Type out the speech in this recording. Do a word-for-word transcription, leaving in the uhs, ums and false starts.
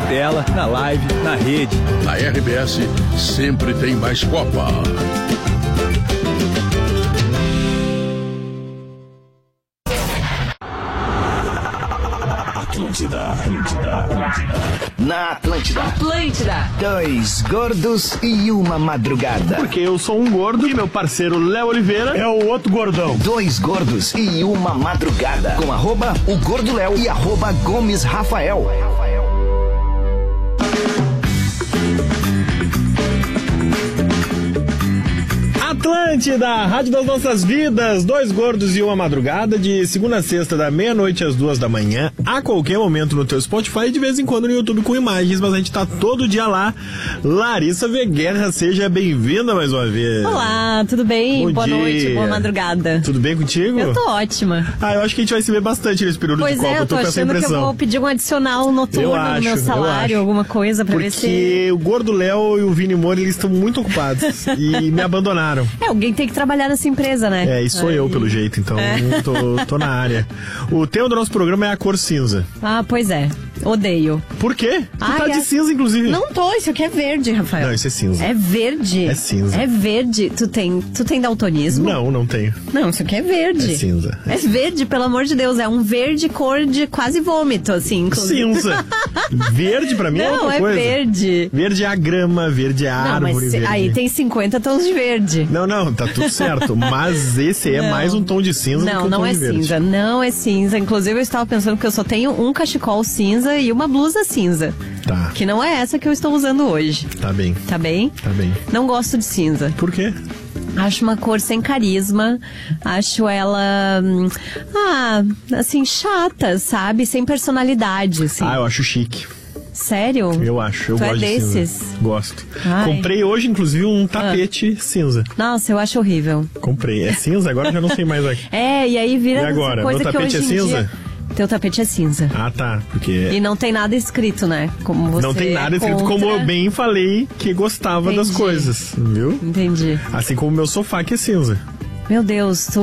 tela, na live, na rede. Na R B S, sempre tem mais Copa. Atlântida, Atlântida, Atlântida. Na Atlântida. Atlântida. Dois gordos e uma madrugada. Porque eu sou um gordo e meu parceiro Léo Oliveira é o outro gordão. Dois gordos e uma madrugada. Com arroba o Gordo Léo e arroba Gomes Rafael. Atlântida, rádio das nossas vidas, dois gordos e uma madrugada, de segunda a sexta, da meia-noite às duas da manhã, a qualquer momento no teu Spotify e de vez em quando no YouTube com imagens, mas a gente tá todo dia lá. Larissa Veguerra, seja bem-vinda mais uma vez. Olá, tudo bem? Bom boa dia. noite, boa madrugada. Tudo bem contigo? Eu tô ótima. Ah, eu acho que a gente vai se ver bastante nesse período pois de Copa, é, eu tô, eu tô com essa achando impressão. que eu vou pedir um adicional noturno acho, no meu salário, alguma coisa pra Porque ver se... Porque o Gordo Léo e o Vini Moura, eles estão muito ocupados e me abandonaram. É, alguém tem que trabalhar nessa empresa, né? É, e sou Aí. eu, pelo jeito, então É. tô, tô na área. O tema do nosso programa é a cor cinza. Ah, pois é. Odeio. Por quê? Tu Ai, tá de é- cinza, inclusive. Não tô, isso aqui é verde, Rafael. Não, isso é cinza. É verde. É cinza. É verde. Tu tem, tu tem daltonismo? Não, não tenho. Não, isso aqui é verde. É cinza. É verde, pelo amor de Deus. É um verde cor de quase vômito, assim. inclusive. Cinza. Verde pra mim é Não, outra é coisa. verde. Verde é a grama, verde é a Não, árvore. mas verde. aí tem cinquenta tons de verde. Não, não, tá tudo certo. Mas esse é Não. mais um tom de cinza do que Não, um não tom é de verde. cinza, não é cinza. Inclusive eu estava pensando que eu só tenho um cachecol cinza e uma blusa cinza. Tá, Que não é essa que eu estou usando hoje. tá bem, Tá bem? tá bem. Não gosto de cinza. Por quê? Acho uma cor sem carisma. Acho ela. hum, Ah, assim, chata, sabe? Sem personalidade, assim. Ah, eu acho chique. Sério? Eu acho, eu Tu é gosto de desses? cinza. Gosto. Ai. Comprei hoje, inclusive, um tapete cinza. Nossa, eu acho horrível. Comprei. É cinza? Agora eu já não sei mais aqui. É, e aí vira E agora? coisa Meu que tapete hoje é em cinza? dia... Teu tapete é cinza. Ah, tá. Porque E não tem nada escrito, né? Como você não tem nada é escrito, contra... como eu bem falei que gostava das Entendi. coisas, viu? Entendi. Assim como o meu sofá que é cinza. Meu Deus, tu